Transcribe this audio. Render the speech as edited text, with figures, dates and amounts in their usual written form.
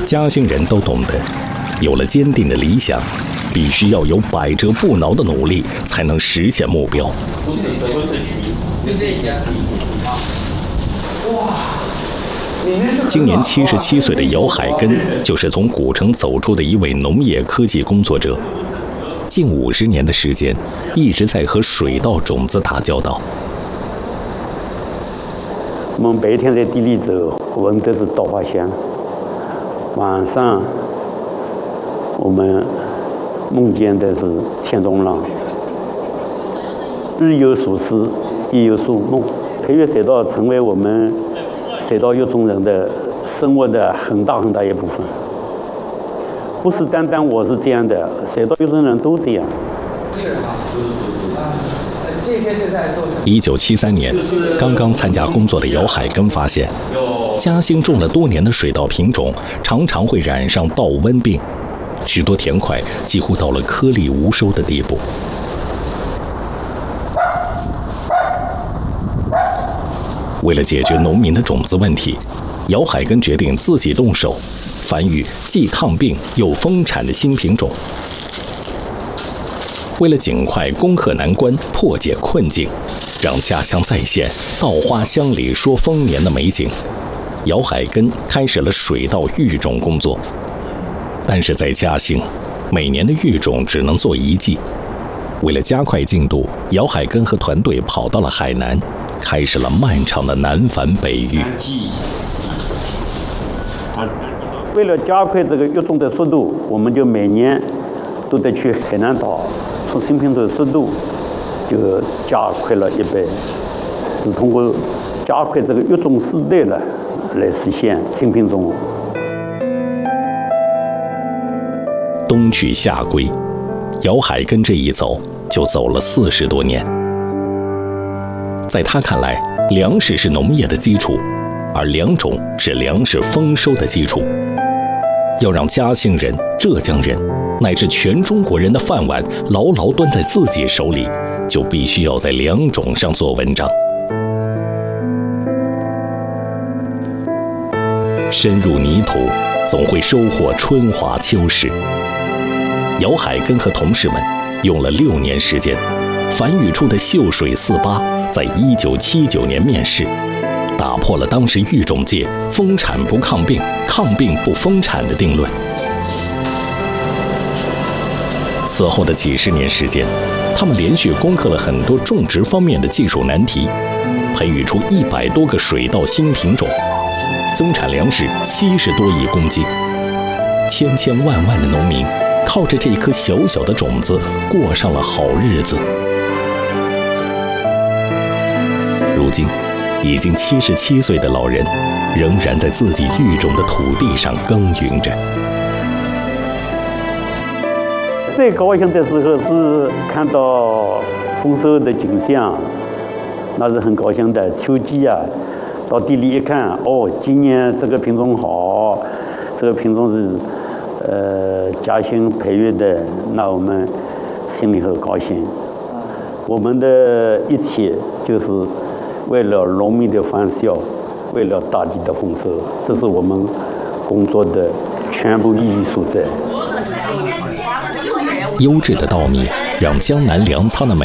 嘉兴人都懂得，有了坚定的理想，必须要有百折不挠的努力，才能实现目标。今年77岁的姚海根，就是从古城走出的一位农业科技工作者。近50年的时间，一直在和水稻种子打交道。 我们白天在地里走，闻的是稻花香；晚上我们梦见的是天东浪。日有所思，夜有所梦。培育水稻成为我们水稻育种人的生活的很大很大一部分。不是单单我是这样的，水稻育种人都这样。 是啊，这些是在做什么 ？1973年，刚刚参加工作的姚海根发现，嘉兴种了多年的水稻品种常常会染上稻瘟病，许多田块几乎到了颗粒无收的地步。为了解决农民的种子问题，姚海根决定自己动手，繁育既抗病又丰产的新品种。为了尽快攻克难关，破解困境，让家乡再现稻花香里说丰年的美景，姚海根开始了水稻育种工作。但是在嘉兴，每年的育种只能做1季。为了加快进度，姚海根和团队跑到了海南，开始了漫长的南返北育。 为了加快这个育种的速度，我们就每年都得去海南岛，出新品种的速度就加快了1倍，是通过加快这个育种时代的来实现新品种。 冬去夏归，姚海根这一走就走了40多年。在他看来，粮食是农业的基础，而良种是粮食丰收的基础。要让嘉兴人、浙江人乃至全中国人的饭碗牢牢端在自己手里，就必须要在良种上做文章。深入泥土，总会收获春华秋实。姚海根和同事们用了6年时间，繁育出的秀水48在1979年面世，打破了当时育种界丰产不抗病、抗病不丰产的定论。此后的几十年时间，他们连续攻克了很多种植方面的技术难题，培育出100多个水稻新品种，增产粮食70多亿公斤。千千万万的农民靠着这一颗小小的种子过上了好日子。如今已经77岁的老人仍然在自己育种的土地上耕耘着。 最高兴的时候是看到丰收的景象，那是很高兴的。秋季啊，到地里一看，哦，今年这个品种好，这个品种是嘉兴培育的，那我们心里很高兴。我们的一切就是为了农民的欢笑，为了大地的丰收，这是我们工作的全部意义所在。 优质的稻米让江南粮仓的美